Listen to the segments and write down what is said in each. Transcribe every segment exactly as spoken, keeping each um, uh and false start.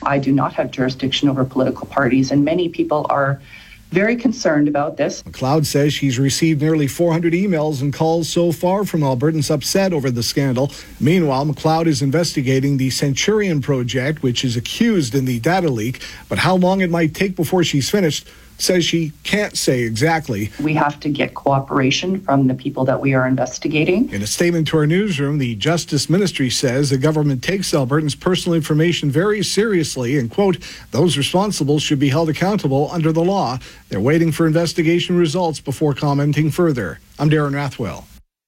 I do not have jurisdiction over political parties, and many people are very concerned about this. McLeod says she's received nearly four hundred emails and calls so far from Albertans upset over the scandal. Meanwhile, McLeod is investigating the Centurion project, which is accused in the data leak. But how long it might take before she's finished, says she can't say exactly. We have to get cooperation from the people that we are investigating. In a statement to our newsroom, the Justice Ministry says the government takes Albertans' personal information very seriously and, quote, those responsible should be held accountable under the law. They're waiting for investigation results before commenting further. I'm Darren Rathwell.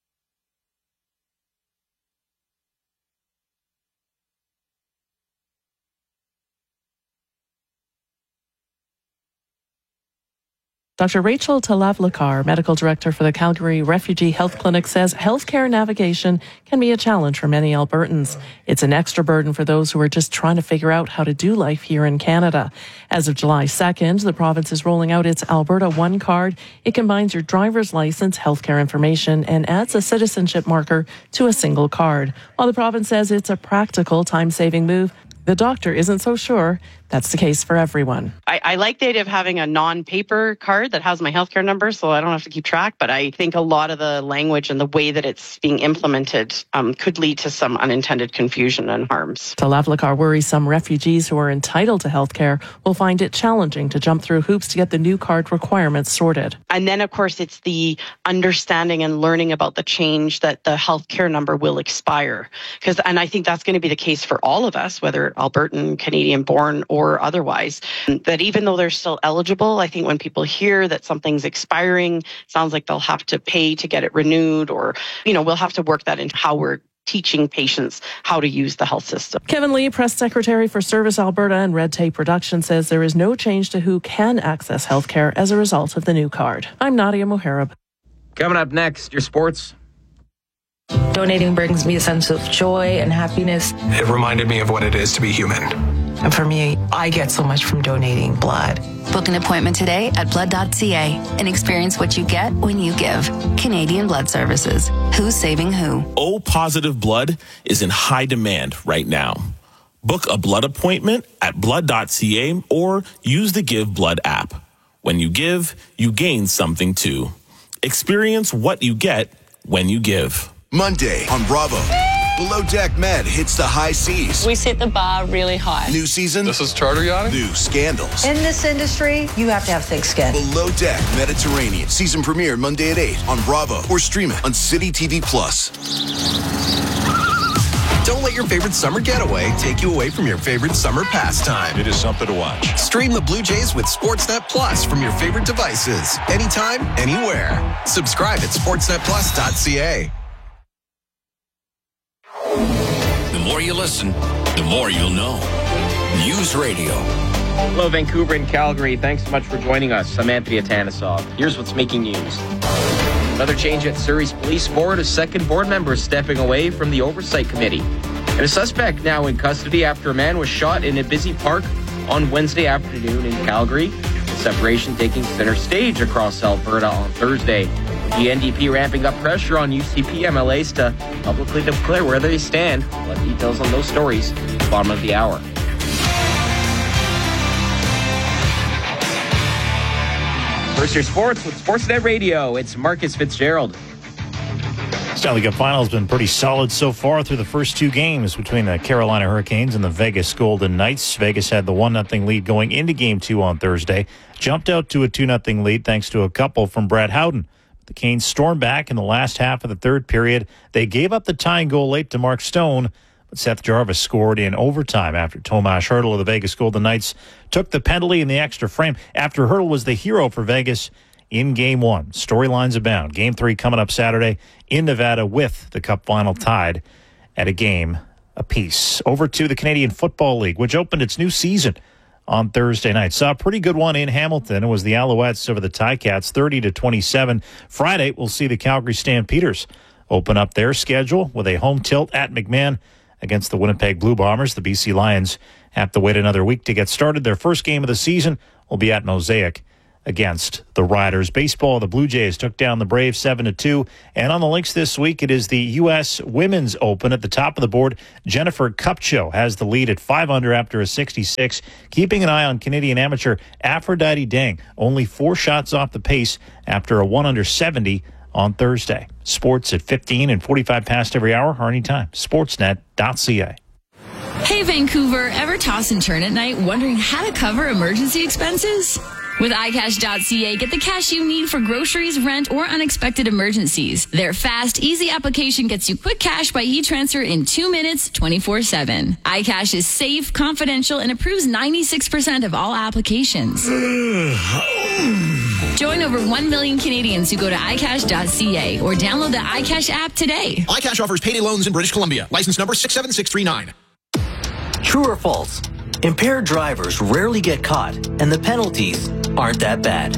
Doctor Rachel Talavlikar, Medical Director for the Calgary Refugee Health Clinic, says healthcare navigation can be a challenge for many Albertans. It's an extra burden for those who are just trying to figure out how to do life here in Canada. As of July second, the province is rolling out its Alberta One card. It combines your driver's license, healthcare information, and adds a citizenship marker to a single card. While the province says it's a practical, time-saving move, the doctor isn't so sure that's the case for everyone. I, I like the idea of having a non-paper card that has my healthcare number so I don't have to keep track, but I think a lot of the language and the way that it's being implemented um, could lead to some unintended confusion and harms. Talavlikar worries some refugees who are entitled to healthcare will find it challenging to jump through hoops to get the new card requirements sorted. And then, of course, it's the understanding and learning about the change that the healthcare number will expire. Because, and I think that's going to be the case for all of us, whether Albertan, Canadian-born, or otherwise, that even though they're still eligible, I think when people hear that something's expiring, sounds like they'll have to pay to get it renewed, or, you know, we'll have to work that into how we're teaching patients how to use the health system. Kevin Lee, Press Secretary for Service Alberta and Red Tape Production, says there is no change to who can access healthcare as a result of the new card. I'm Nadia Moharib. Coming up next, your sports. Donating brings me a sense of joy and happiness. It reminded me of what it is to be human. And for me, I get so much from donating blood. Book an appointment today at blood dot c a and experience what you get when you give. Canadian Blood Services. Who's saving who? O positive blood is in high demand right now. Book a blood appointment at blood dot c a or use the Give Blood app. When you give, you gain something too. Experience what you get when you give. Monday on Bravo. Below Deck Med hits the high seas. We set the bar really high. New season. This is charter yachting. New scandals. In this industry, you have to have thick skin. Below Deck Mediterranean. Season premiere Monday at eight on Bravo or stream it on City T V Plus. Don't let your favorite summer getaway take you away from your favorite summer pastime. It is something to watch. Stream the Blue Jays with Sportsnet Plus from your favorite devices. Anytime, anywhere. Subscribe at sportsnet plus dot c a. The more you listen, the more you'll know. News Radio. Hello, Vancouver and Calgary. Thanks so much for joining us. I'm Anthony Atanesov. Here's what's making news. Another change at Surrey's Police Board. A second board member is stepping away from the Oversight Committee. And a suspect now in custody after a man was shot in a busy park on Wednesday afternoon in Calgary. The separation taking center stage across Alberta on Thursday. The N D P ramping up pressure on U C P M L As to publicly declare where they stand. We'll have details on those stories at the bottom of the hour. First Year Sports with Sportsnet Radio. It's Marcus Fitzgerald. Stanley Cup Final has been pretty solid so far through the first two games between the Carolina Hurricanes and the Vegas Golden Knights. Vegas had the one nothing lead going into Game two on Thursday. Jumped out to a two nothing lead thanks to a couple from Brett Howden. The Canes stormed back in the last half of the third period. They gave up the tying goal late to Mark Stone, but Seth Jarvis scored in overtime after Tomas Hertl of the Vegas Golden Knights took the penalty in the extra frame after Hertl was the hero for Vegas in Game one. Storylines abound. Game three coming up Saturday in Nevada with the Cup Final tied at a game apiece. Over to the Canadian Football League, which opened its new season on Thursday night. Saw a pretty good one in Hamilton. It was the Alouettes over the Ticats, thirty to twenty-seven. Friday, we'll see the Calgary Stampeders open up their schedule with a home tilt at McMahon against the Winnipeg Blue Bombers. The B C Lions have to wait another week to get started. Their first game of the season will be at Mosaic against the Riders. Baseball, the Blue Jays took down the Braves seven to two. And on the links this week, it is the U S Women's Open. At the top of the board, Jennifer Kupcho has the lead at five under after a sixty-six. Keeping an eye on Canadian amateur Aphrodite Dang, only four shots off the pace after a one under seventy on Thursday. Sports at fifteen and forty-five past every hour or anytime. Sportsnet dot c a. Hey, Vancouver, ever toss and turn at night wondering how to cover emergency expenses? With i cash dot c a, get the cash you need for groceries, rent, or unexpected emergencies. Their fast, easy application gets you quick cash by e-transfer in two minutes, twenty-four seven. iCash is safe, confidential, and approves ninety-six percent of all applications. Join over one million Canadians who go to i cash dot c a or download the iCash app today. iCash offers payday loans in British Columbia. License number six seven six three nine. True or false? Impaired drivers rarely get caught, and the penalties aren't that bad.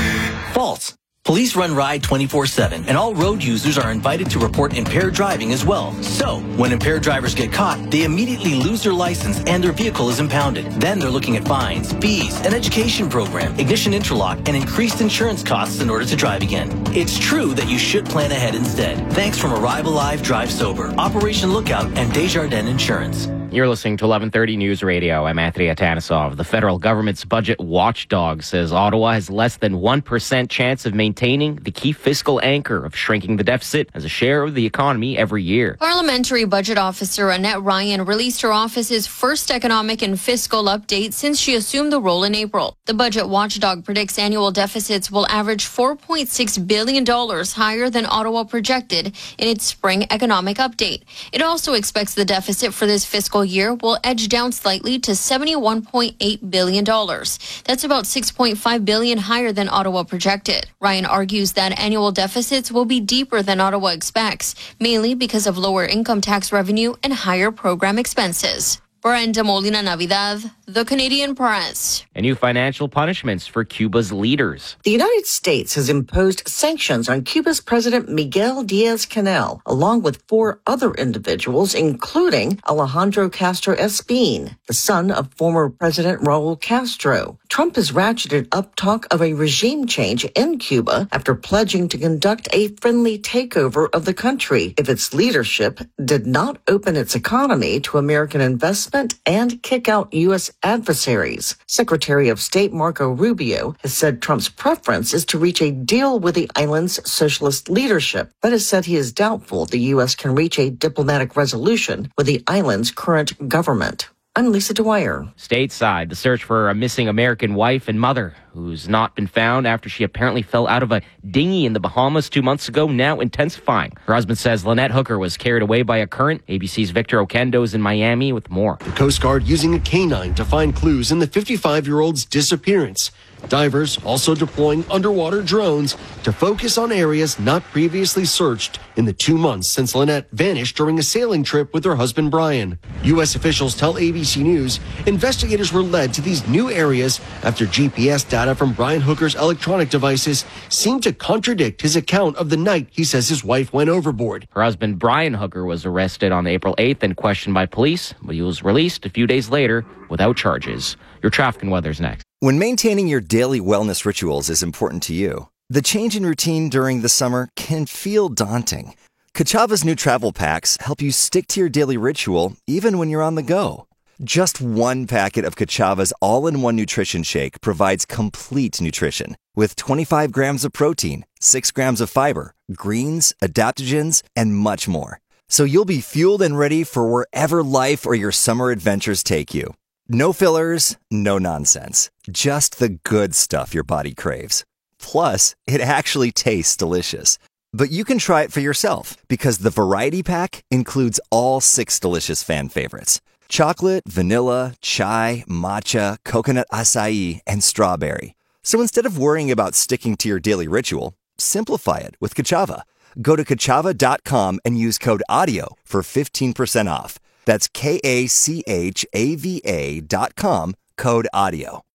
False. Police run Ride twenty-four seven, and all road users are invited to report impaired driving as well. So, when impaired drivers get caught, they immediately lose their license and their vehicle is impounded. Then they're looking at fines, fees, an education program, ignition interlock, and increased insurance costs in order to drive again. It's true that you should plan ahead instead. Thanks from Arrive Alive, Drive Sober, Operation Lookout, and Desjardins Insurance. You're listening to eleven thirty News Radio. I'm Anthony Atanesov. The federal government's budget watchdog says Ottawa has less than one percent chance of maintaining the key fiscal anchor of shrinking the deficit as a share of the economy every year. Parliamentary Budget Officer Annette Ryan released her office's first economic and fiscal update since she assumed the role in April. The budget watchdog predicts annual deficits will average four point six billion dollars higher than Ottawa projected in its spring economic update. It also expects the deficit for this fiscal year will edge down slightly to seventy-one point eight billion dollars. That's about six point five billion dollars higher than Ottawa projected. Ryan argues that annual deficits will be deeper than Ottawa expects, mainly because of lower income tax revenue and higher program expenses. Brenda Molina Navidad, The Canadian Press. And new financial punishments for Cuba's leaders. The United States has imposed sanctions on Cuba's President Miguel Diaz-Canel, along with four other individuals, including Alejandro Castro Espín, the son of former President Raul Castro. Trump has ratcheted up talk of a regime change in Cuba after pledging to conduct a friendly takeover of the country if its leadership did not open its economy to American investment and kick out U S adversaries. Secretary of State Marco Rubio has said Trump's preference is to reach a deal with the island's socialist leadership, but has said he is doubtful the U S can reach a diplomatic resolution with the island's current government. I'm Lisa Dwyer. Stateside, the search for a missing American wife and mother who's not been found after she apparently fell out of a dinghy in the Bahamas two months ago, now intensifying. Her husband says Lynette Hooker was carried away by a current. A B C's Victor Oquendo is in Miami with more. The Coast Guard using a canine to find clues in the fifty-five-year-old's disappearance. Divers also deploying underwater drones to focus on areas not previously searched in the two months since Lynette vanished during a sailing trip with her husband Brian. U S officials tell A B C News investigators were led to these new areas after G P S data from Brian Hooker's electronic devices seemed to contradict his account of the night he says his wife went overboard. Her husband Brian Hooker was arrested on April eighth and questioned by police, but he was released a few days later without charges. Your traffic and weather's next. When maintaining your daily wellness rituals is important to you, the change in routine during the summer can feel daunting. Kachava's new travel packs help you stick to your daily ritual even when you're on the go. Just one packet of Kachava's all-in-one nutrition shake provides complete nutrition with twenty-five grams of protein, six grams of fiber, greens, adaptogens, and much more. So you'll be fueled and ready for wherever life or your summer adventures take you. No fillers, no nonsense. Just the good stuff your body craves. Plus, it actually tastes delicious. But you can try it for yourself because the variety pack includes all six delicious fan favorites. Chocolate, vanilla, chai, matcha, coconut acai, and strawberry. So instead of worrying about sticking to your daily ritual, simplify it with Kachava. Go to kachava dot com and use code AUDIO for fifteen percent off. That's K A C H A V A dot com, code AUDIO.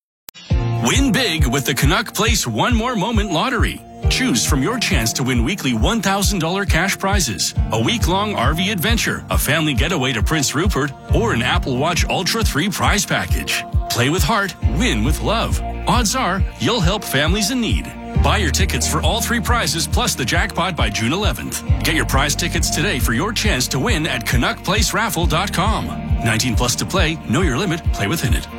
Win big with the Canuck Place One More Moment Lottery. Choose from your chance to win weekly one thousand dollars cash prizes, a week-long R V adventure, a family getaway to Prince Rupert, or an Apple Watch Ultra three prize package. Play with heart, win with love. Odds are you'll help families in need. Buy your tickets for all three prizes plus the jackpot by June eleventh. Get your prize tickets today for your chance to win at Canuck Place Raffle dot com. nineteen plus to play. Know your limit. Play within it.